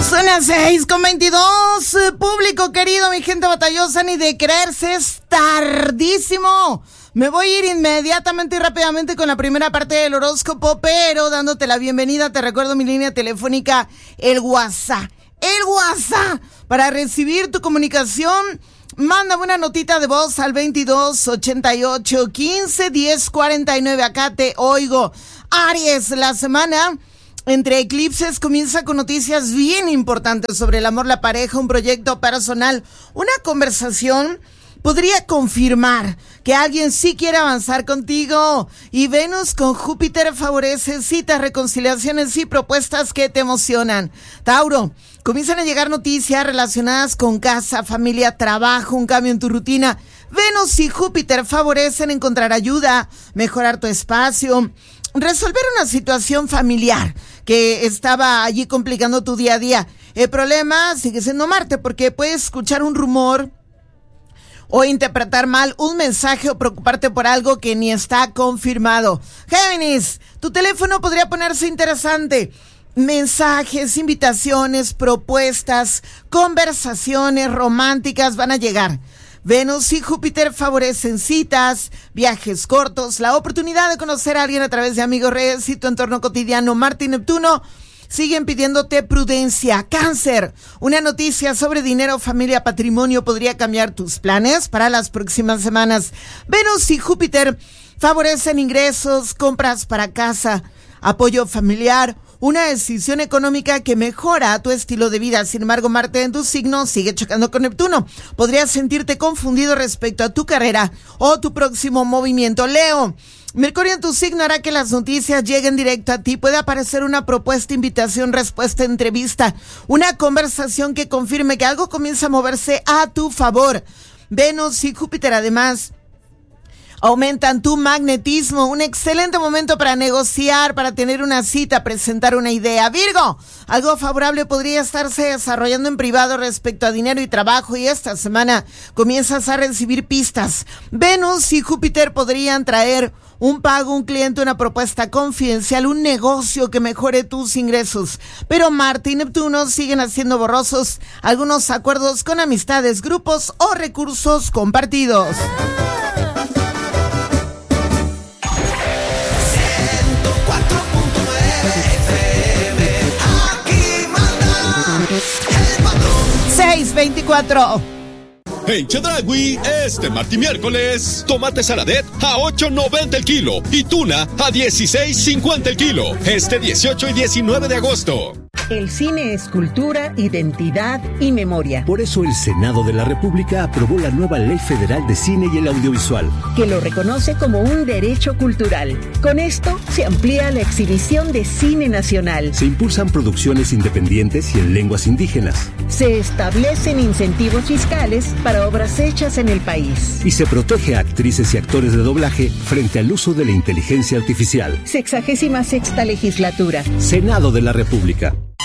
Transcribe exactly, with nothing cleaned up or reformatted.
Son las seis con veintidós. Público querido, mi gente batallosa, ni de creerse, es tardísimo. Me voy a ir inmediatamente y rápidamente con la primera parte del horóscopo, pero dándote la bienvenida, te recuerdo mi línea telefónica, el WhatsApp. El WhatsApp, para recibir tu comunicación, mándame una notita de voz al veintidós ochenta y ocho quince diez cuarenta y nueve. Acá te oigo. Aries, la semana entre eclipses comienza con noticias bien importantes sobre el amor, la pareja, un proyecto personal. Una conversación podría confirmar que alguien sí quiere avanzar contigo. Y Venus con Júpiter favorece citas, reconciliaciones y propuestas que te emocionan. Tauro, comienzan a llegar noticias relacionadas con casa, familia, trabajo, un cambio en tu rutina. Venus y Júpiter favorecen encontrar ayuda, mejorar tu espacio, resolver una situación familiar que estaba allí complicando tu día a día. El problema sigue siendo Marte, porque puedes escuchar un rumor o interpretar mal un mensaje o preocuparte por algo que ni está confirmado. Géminis, tu teléfono podría ponerse interesante. Mensajes, invitaciones, propuestas, conversaciones románticas van a llegar. Venus y Júpiter favorecen citas, viajes cortos, la oportunidad de conocer a alguien a través de amigos, redes y tu entorno cotidiano. Marte y Neptuno siguen pidiéndote prudencia. Cáncer, una noticia sobre dinero, familia, patrimonio podría cambiar tus planes para las próximas semanas. Venus y Júpiter favorecen ingresos, compras para casa, apoyo familiar, una decisión económica que mejora tu estilo de vida. Sin embargo, Marte en tu signo sigue chocando con Neptuno. Podrías sentirte confundido respecto a tu carrera o tu próximo movimiento. Leo, Mercurio en tu signo hará que las noticias lleguen directo a ti. Puede aparecer una propuesta, invitación, respuesta, entrevista, una conversación que confirme que algo comienza a moverse a tu favor. Venus y Júpiter además aumentan tu magnetismo, un excelente momento para negociar, para tener una cita, presentar una idea. Virgo, algo favorable podría estarse desarrollando en privado respecto a dinero y trabajo, y esta semana comienzas a recibir pistas. Venus y Júpiter podrían traer un pago, un cliente, una propuesta confidencial, un negocio que mejore tus ingresos. Pero Marte y Neptuno siguen haciendo borrosos algunos acuerdos con amistades, grupos o recursos compartidos. seis veinticuatro. En Chedraui, este martes y miércoles, tomate saladet a ocho noventa el kilo y tuna a dieciséis cincuenta el kilo. Este dieciocho y diecinueve de agosto. El cine es cultura, identidad y memoria. Por eso el Senado de la República aprobó la nueva Ley Federal de Cine y el Audiovisual, que lo reconoce como un derecho cultural. Con esto se amplía la exhibición de cine nacional. Se impulsan producciones independientes y en lenguas indígenas. Se establecen incentivos fiscales para obras hechas en el país. Y se protege a actrices y actores de doblaje frente al uso de la inteligencia artificial. Sexagésima sexta legislatura. Senado de la República.